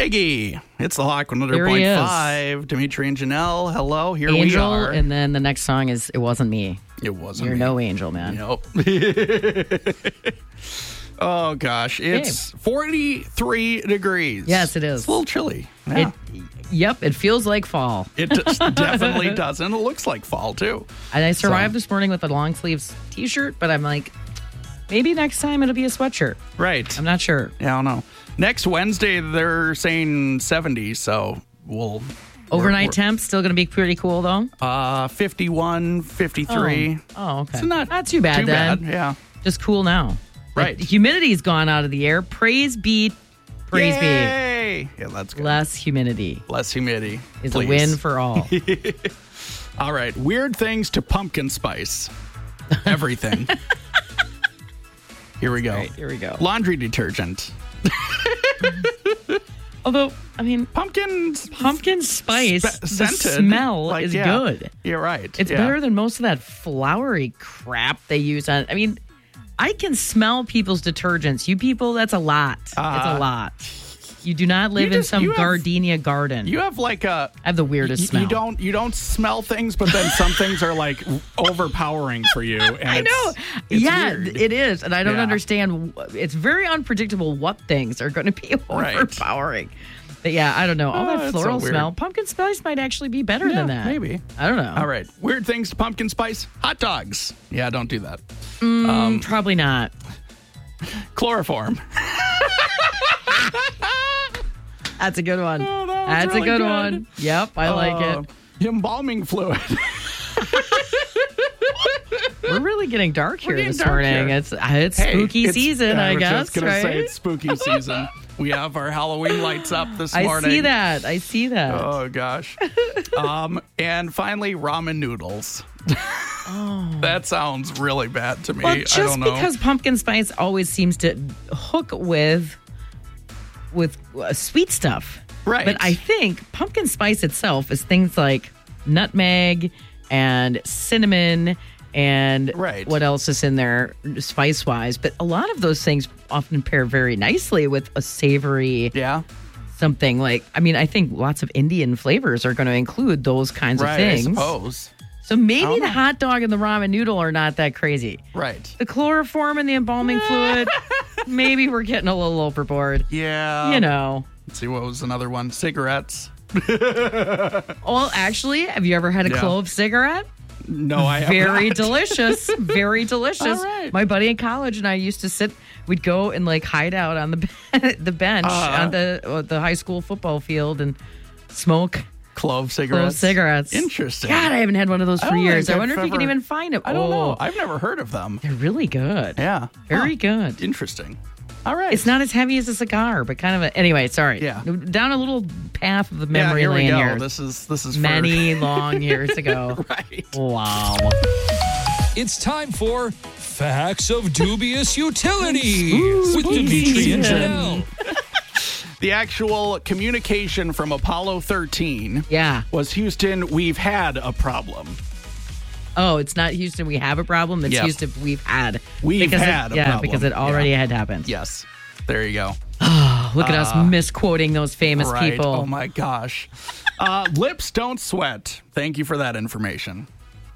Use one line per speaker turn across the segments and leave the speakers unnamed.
Ziggy. It's the Hawk
There he is.
100.5. Dimitri and Janelle. Hello. Here
Angel,
we are.
and then the next song is It Wasn't Me.
It wasn't
You're
me.
no angel, man.
Nope. Oh, gosh. It's 43 degrees.
Yes, it is.
It's a little chilly. Yeah.
It feels like fall.
It definitely does. And it looks like fall, too.
And I survived this morning with a long sleeves t-shirt, but I'm like, maybe next time it'll be a sweatshirt.
Right.
I'm not sure.
Yeah, I don't know. Next Wednesday, they're saying 70, so we'll...
Overnight temps still going to be pretty cool, though?
51, 53.
Oh, okay.
It's not
too bad,
too
then.
bad, yeah.
Just cool now.
Right.
The humidity's gone out of the air. Praise be.
Yay! Yeah, that's good.
Less humidity
Less humidity.
is
please.
a win for all.
All right. Weird things to pumpkin spice. Everything. Here we go.
Right, here we go.
Laundry detergent.
Although, I mean,
Pumpkin
spice, the
scented.
smell
Like,
is
yeah.
good.
You're right.
It's
yeah.
better than most of that flowery crap they use on. I mean, I can smell people's detergents. You people, that's a lot. It's a lot. You do not live in some gardenia garden.
You have like a...
I have the weirdest smell.
You don't smell things, but then some things are like overpowering for you. And
I know.
weird.
It is. And I don't
Yeah.
understand. It's very unpredictable what things are going to be overpowering. But yeah, I don't know. All that
it's
floral
so weird.
smell. Pumpkin spice might actually be better than that.
Maybe.
I don't know.
All right. Weird things to pumpkin spice. Hot dogs. Yeah, don't do that.
Probably not.
Chloroform.
That's a good one.
Oh, that was
That's
really
a good
good.
one. Yep, I like it.
Embalming fluid.
We're really getting dark here
getting
this
dark
morning.
here.
It's spooky season, I
was
guess.
just going
right?
to say it's spooky season. We have our Halloween lights up this morning.
I see that.
Oh, gosh. And finally, ramen noodles. That sounds really bad to me.
Well,
I
just
don't know.
because pumpkin spice always seems to hook with sweet stuff.
Right.
But I think pumpkin spice itself is things like nutmeg and cinnamon and
Right.
what else is in there spice-wise. But a lot of those things often pair very nicely with a savory
Yeah.
something like, I mean, I think lots of Indian flavors are going to include those kinds of
Right,
things.
I suppose.
So maybe the hot dog and the ramen noodle are not that crazy.
Right.
The chloroform and the embalming fluid, maybe we're getting a little overboard.
Yeah.
You know.
Let's see, what was another one? Cigarettes.
Well, actually, have you ever had a
Yeah.
clove cigarette?
No, I have
Very
not.
delicious. Very delicious.
All right.
My buddy in college and I used to sit, we'd go and like hide out on the bench on the high school football field and smoke
Clove cigarettes. Interesting.
God, I haven't had one of those
I
for
don't
years.
think
I wonder
I've
if you can
ever-
even find them.
I don't know. I've never heard of them.
They're really good.
Yeah.
Very good.
Interesting. All right.
It's not as heavy as a cigar, but kind of a. Anyway, sorry.
Yeah.
Down a little path of the
Yeah,
memory
here we
lane
go.
here.
This is
Many long years ago.
Right.
Wow.
It's time for Facts of Dubious Utility with Dimitri and Janelle.
The actual communication from Apollo 13
Yeah.
was, Houston, we've had a problem.
Oh, it's not Houston, we have a problem. It's
Yeah.
Houston, we've had.
We've
because
had a
Yeah,
problem.
because it already
Yeah.
had happened.
Yes. There you go.
Look at us misquoting those famous
Right.
people.
Oh, my gosh. Lips don't sweat. Thank you for that information.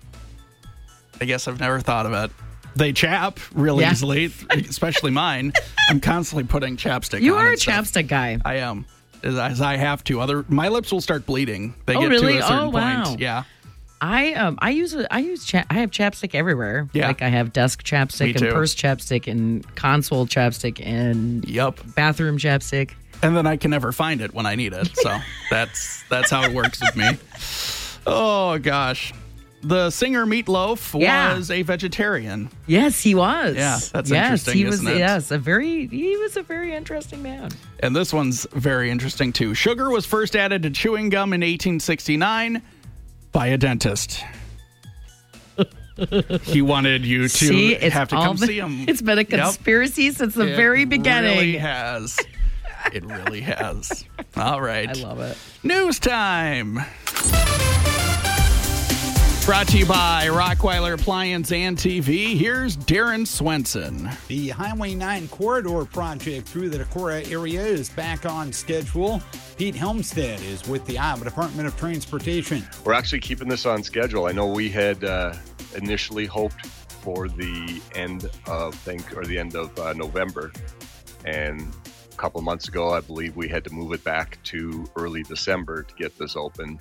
I guess I've never thought of it. They chap really
Yeah.
easily, especially mine. I'm constantly putting chapstick
You
on
are a
and stuff.
chapstick guy.
I am. As I have to. My lips will start bleeding. They
Oh,
get
really?
to a certain
Oh, wow.
point. Yeah.
I have chapstick everywhere.
Yeah.
Like I have desk
Me
chapstick
too.
and purse chapstick and console chapstick and
Yep.
bathroom chapstick.
And then I can never find it when I need it. So that's how it works with me. Oh gosh. The singer Meatloaf
Yeah.
was a vegetarian.
Yes, he was.
Yeah, that's
yes,
interesting,
he was.
isn't it?
Yes, he was a very interesting man.
And this one's very interesting too. Sugar was first added to chewing gum in 1869 by a dentist. He wanted you to have to come see him.
It's been a conspiracy since the very beginning.
It really has. It really has. All right.
I love it.
News time. Brought to you by Rockweiler Appliance and TV. Here's Darren Swenson.
The Highway 9 corridor project through the Decorah area is back on schedule. Pete Helmstead is with the Iowa Department of Transportation.
We're actually keeping this on schedule. I know we had initially hoped for the end of November, and a couple of months ago, I believe we had to move it back to early December to get this open.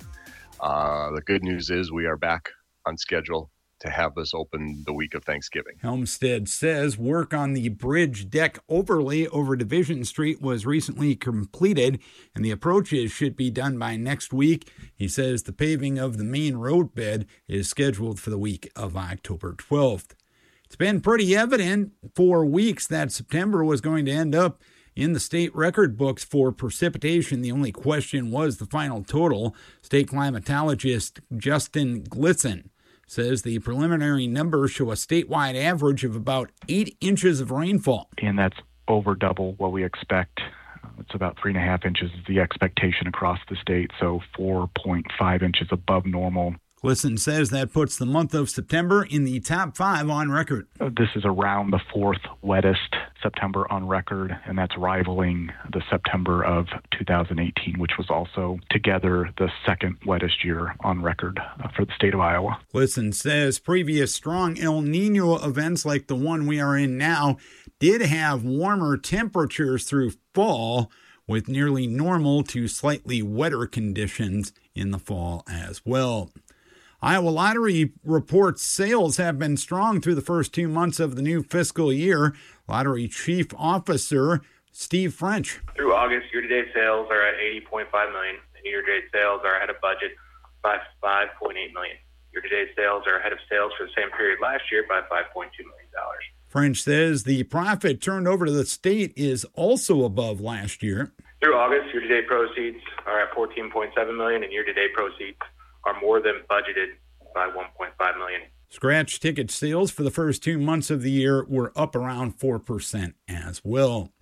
The good news is we are back on schedule to have this open the week of Thanksgiving.
Helmstead says work on the bridge deck overlay over Division Street was recently completed, and the approaches should be done by next week. He says the paving of the main road bed is scheduled for the week of October 12th. It's been pretty evident for weeks that September was going to end up in the state record books for precipitation. The only question was the final total. State climatologist Justin Glitzen says the preliminary numbers show a statewide average of about 8 inches of rainfall.
And that's over double what we expect. It's about 3.5 inches is the expectation across the state, so 4.5 inches above normal.
Glitzen says that puts the month of September in the top 5 on record.
This is around the 4th wettest September on record, and that's rivaling the September of 2018, which was also together the 2nd wettest year on record for the state of Iowa.
Glitzen says previous strong El Nino events like the one we are in now did have warmer temperatures through fall, with nearly normal to slightly wetter conditions in the fall as well. Iowa Lottery reports sales have been strong through the first 2 months of the new fiscal year. Lottery Chief Officer Steve French.
Through August, year-to-date sales are at $80.5 million, and year-to-date sales are ahead of budget by $5.8 million. Year-to-date sales are ahead of sales for the same period last year by $5.2 million.
French says the profit turned over to the state is also above last year.
Through August, year-to-date proceeds are at $14.7 million, and year-to-date proceeds are more than budgeted by $1.5 million.
Scratch ticket sales for the first 2 months of the year were up around 4% as well.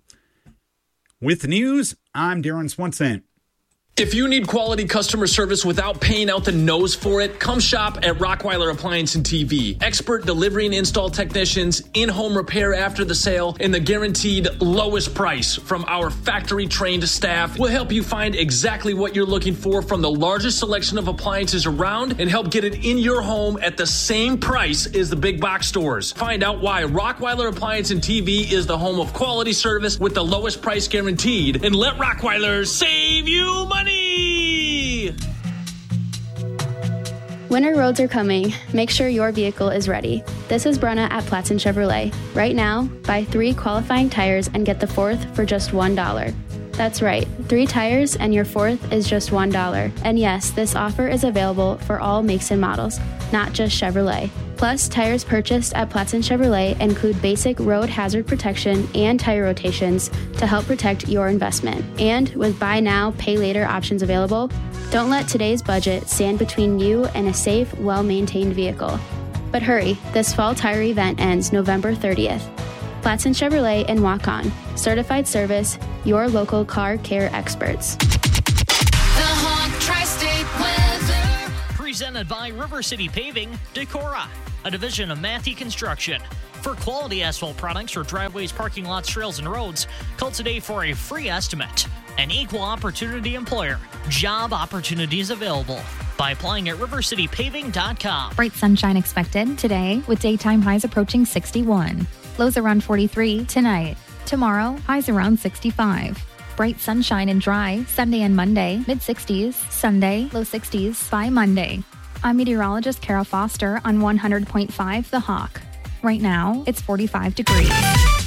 With the news, I'm Darren Swenson.
If you need quality customer service without paying out the nose for it, come shop at Rockweiler Appliance and TV. Expert delivery and install technicians, in-home repair after the sale, and the guaranteed lowest price from our factory-trained staff will help you find exactly what you're looking for from the largest selection of appliances around and help get it in your home at the same price as the big box stores. Find out why Rockweiler Appliance and TV is the home of quality service with the lowest price guaranteed, and let Rockweiler save you money.
Winter roads are coming. Make sure your vehicle is ready. This is Brenna at Platson Chevrolet. Right now, buy 3 qualifying tires and get the 4th for just $1. That's right, 3 tires and your 4th is just $1. And yes, this offer is available for all makes and models, not just Chevrolet. Plus, tires purchased at Platson Chevrolet include basic road hazard protection and tire rotations to help protect your investment. And with buy now, pay later options available, don't let today's budget stand between you and a safe, well-maintained vehicle. But hurry, this fall tire event ends November 30th. Platson Chevrolet and Waukon. Certified service, your local car care experts.
The Hawk Tri-State Weather.
Presented by River City Paving, Decorah, a division of Matthew Construction. For quality asphalt products for driveways, parking lots, trails, and roads, call today for a free estimate. An equal opportunity employer. Job opportunities available by applying at rivercitypaving.com.
Bright sunshine expected today with daytime highs approaching 61. Lows around 43 tonight. Tomorrow, highs around 65. Bright sunshine and dry Sunday and Monday, mid-60s. Sunday, low 60s by Monday. I'm meteorologist Carol Foster on 100.5 The Hawk. Right now, it's 45 degrees.